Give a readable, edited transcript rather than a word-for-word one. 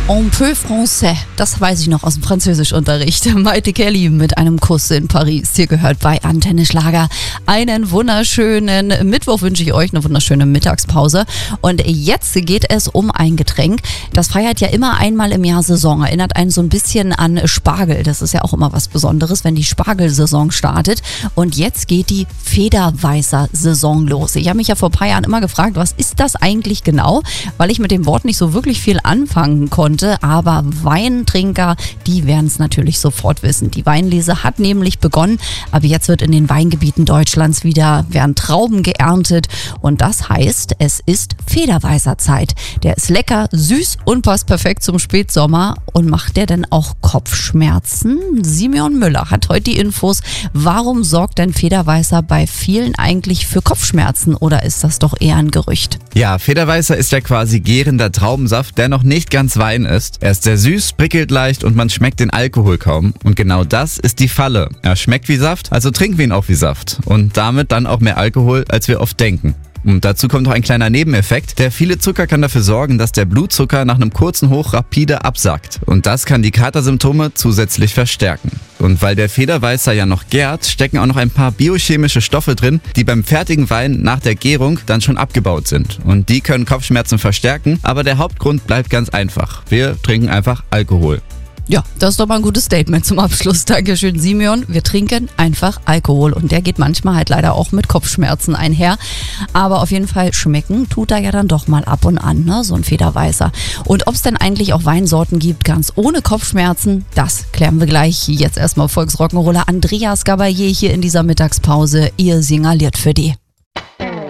Un peu français, das weiß ich noch aus dem Französischunterricht. Maite Kelly mit einem Kuss in Paris. Hier gehört bei Antenne Schlager. Einen wunderschönen Mittwoch wünsche ich euch, eine wunderschöne Mittagspause. Und jetzt geht es um ein Getränk. Das feiert ja immer einmal im Jahr Saison. Erinnert einen so ein bisschen an Spargel. Das ist ja auch immer was Besonderes, wenn die Spargelsaison startet. Und jetzt geht die Federweißer-Saison los. Ich habe mich ja vor ein paar Jahren immer gefragt, was ist das eigentlich genau? Weil ich mit dem Wort nicht so wirklich viel anfangen konnte. Aber Weintrinker, die werden es natürlich sofort wissen. Die Weinlese hat nämlich begonnen, aber jetzt wird in den Weingebieten Deutschlands werden Trauben geerntet und das heißt, es ist Federweißer-Zeit. Der ist lecker, süß und passt perfekt zum Spätsommer. Und macht der denn auch Kopfschmerzen? Simeon Müller hat heute die Infos. Warum sorgt denn Federweißer bei vielen eigentlich für Kopfschmerzen oder ist das doch eher ein Gerücht? Ja, Federweißer ist ja quasi gärender Traubensaft, der noch nicht ganz Wein ist. Er ist sehr süß, prickelt leicht und man schmeckt den Alkohol kaum. Und genau das ist die Falle. Er schmeckt wie Saft, also trinken wir ihn auch wie Saft. Und damit dann auch mehr Alkohol, als wir oft denken. Und dazu kommt noch ein kleiner Nebeneffekt. Der viele Zucker kann dafür sorgen, dass der Blutzucker nach einem kurzen Hoch rapide absackt. Und das kann die Katersymptome zusätzlich verstärken. Und weil der Federweißer ja noch gärt, stecken auch noch ein paar biochemische Stoffe drin, die beim fertigen Wein nach der Gärung dann schon abgebaut sind. Und die können Kopfschmerzen verstärken, aber der Hauptgrund bleibt ganz einfach. Wir trinken einfach Alkohol. Ja, das ist doch mal ein gutes Statement zum Abschluss. Dankeschön, Simeon. Wir trinken einfach Alkohol und der geht manchmal halt leider auch mit Kopfschmerzen einher. Aber auf jeden Fall schmecken tut er ja dann doch mal ab und an, ne? So ein Federweißer. Und ob es denn eigentlich auch Weinsorten gibt, ganz ohne Kopfschmerzen, das klären wir gleich. Jetzt erstmal Volksrock'n'Roller Andreas Gabalier hier in dieser Mittagspause. Ihr signaliert für die.